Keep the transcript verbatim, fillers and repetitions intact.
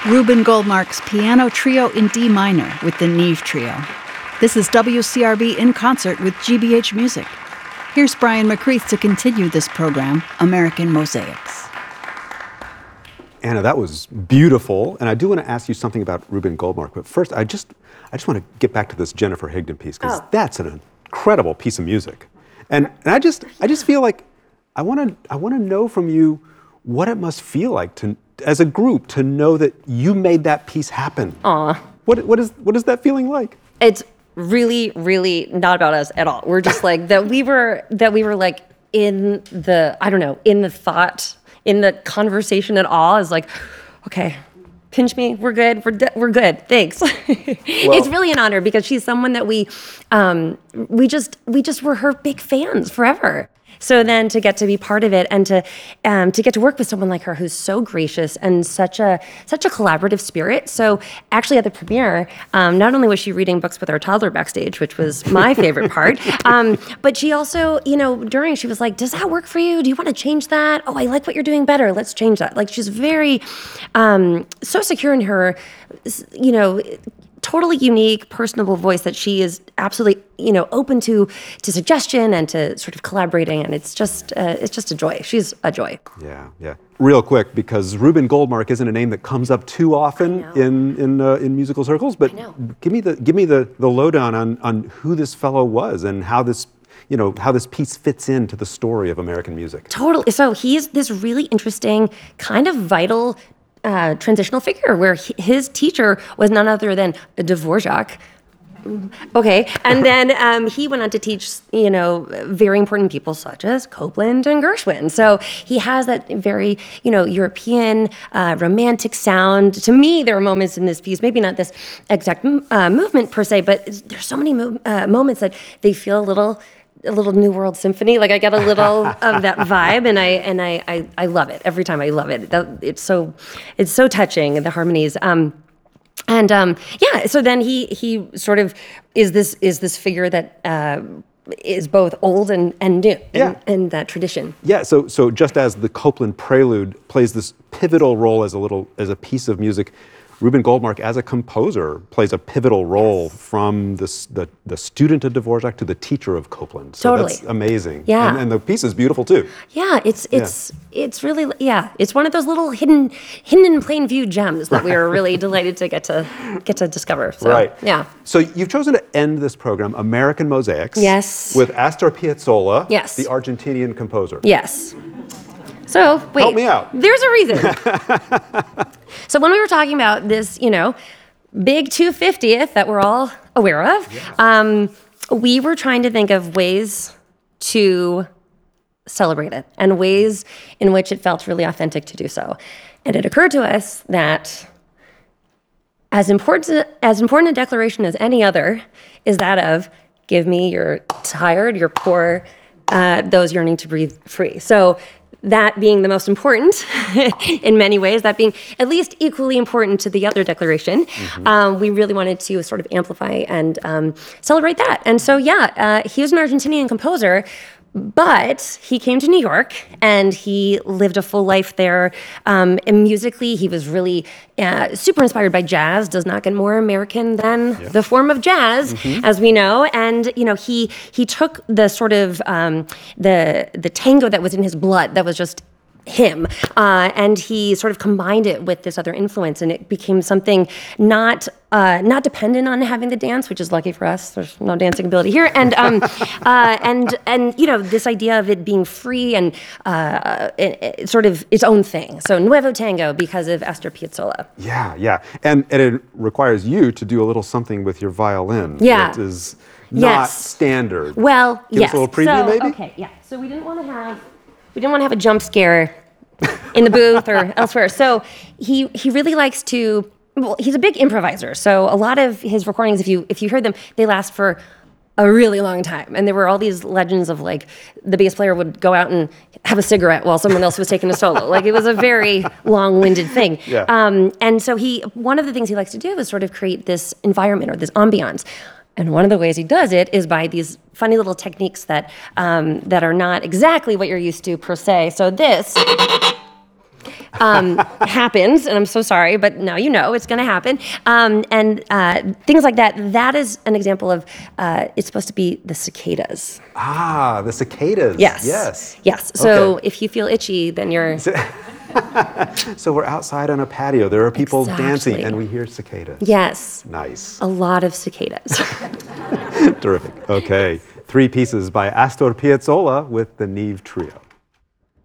Ruben Goldmark's Piano Trio in D minor with the Neve Trio. This is W C R B in concert with G B H Music. Here's Brian McCreath to continue this program, American Mosaics. Anna, that was beautiful, and I do want to ask you something about Ruben Goldmark, but first I just I just want to get back to this Jennifer Higdon piece, because oh. that's an incredible piece of music. And and I just I just feel like I want to I want to know from you what it must feel like to as a group to know that you made that piece happen. Aw. What what is what is that feeling like? It's really, really not about us at all. We're just like that we were that we were like in the I don't know, in the thought, in the conversation at all is like, okay, pinch me, we're good, we're de- we're good, thanks. Well, it's really an honor because she's someone that we um we just we just were her big fans forever. So then to get to be part of it and to um, to get to work with someone like her who's so gracious and such a such a collaborative spirit. So actually at the premiere, um, not only was she reading books with our toddler backstage, which was my favorite part, um, but she also, you know, during she was like, does that work for you? Do you want to change that? Oh, I like what you're doing better. Let's change that. Like she's very um, so secure in her, you know, totally unique, personable voice that she is absolutely, you know, open to to suggestion and to sort of collaborating, and it's just uh, it's just a joy. She's a joy. Yeah, yeah. Real quick, because Ruben Goldmark isn't a name that comes up too often in in uh, in musical circles, but give me the give me the the lowdown on on who this fellow was and how this. You know, how this piece fits into the story of American music. Totally. So he's this really interesting, kind of vital uh, transitional figure where he, his teacher was none other than Dvorak. Okay. And then um, he went on to teach, you know, very important people such as Copland and Gershwin. So he has that very, you know, European uh, romantic sound. To me, there are moments in this piece, maybe not this exact uh, movement per se, but there's so many mo- uh, moments that they feel a little a little New World Symphony. Like I get a little of that vibe, and I and I, I I love it every time. I love it. It's so it's so touching, the harmonies. Um, and um, yeah, so then he he sort of is this is this figure that uh, is both old and and new yeah. in, in that tradition. Yeah. So so just as the Copland Prelude plays this pivotal role as a little as a piece of music, Ruben Goldmark, as a composer, plays a pivotal role yes. from the, the the student of Dvorak to the teacher of Copland. So totally. That's amazing. Yeah. And, and the piece is beautiful too. Yeah, it's it's yeah. it's really yeah, it's one of those little hidden hidden in plain view gems that we were really delighted to get to get to discover. So, right. Yeah. So you've chosen to end this program, American Mosaics. Yes. With Astor Piazzolla. Yes. The Argentinian composer. Yes. So, wait. Help me out. There's a reason. So when we were talking about this, you know, big two hundred fiftieth that we're all aware of, yeah. um, we were trying to think of ways to celebrate it and ways in which it felt really authentic to do so. And it occurred to us that as important, as important a declaration as any other is that of give me your tired, your poor, uh, those yearning to breathe free. So that being the most important in many ways, that being at least equally important to the other declaration, mm-hmm. um, we really wanted to sort of amplify and um, celebrate that. And so, yeah, uh, he was an Argentinian composer, but he came to New York and he lived a full life there. Um, and musically, he was really uh, super inspired by jazz. Does not get more American than yeah. the form of jazz, mm-hmm. as we know. And you know, he he took the sort of um, the the tango that was in his blood, that was just him, uh, and he sort of combined it with this other influence, and it became something not uh, not dependent on having the dance, which is lucky for us. There's no dancing ability here, and um, uh, and and you know, this idea of it being free and uh, it, it sort of its own thing. So Nuevo Tango because of Astor Piazzolla. Yeah, yeah, and and it requires you to do a little something with your violin. Yeah, that is not yes. standard. Well, Give yes. us a little preview, so, maybe. Okay, yeah. So we didn't want to have. We didn't want to have a jump scare in the booth or elsewhere. So he he really likes to, well, he's a big improviser. So a lot of his recordings, if you if you heard them, they last for a really long time. And there were all these legends of like the bass player would go out and have a cigarette while someone else was taking a solo. Like it was a very long-winded thing. Yeah. Um, and so he, one of the things he likes to do is sort of create this environment or this ambiance. And one of the ways he does it is by these funny little techniques that um, that are not exactly what you're used to per se. So this um, happens, and I'm so sorry, but now you know it's going to happen. Um, and uh, things like that. That is an example of uh, it's supposed to be the cicadas. Ah, the cicadas. Yes. Yes. Yes. So Okay. if you feel itchy, then you're. So we're outside on a patio. There are people Exactly. dancing, and we hear cicadas. Yes. Nice. A lot of cicadas. Terrific. Okay. Three pieces by Astor Piazzolla with the Neve Trio.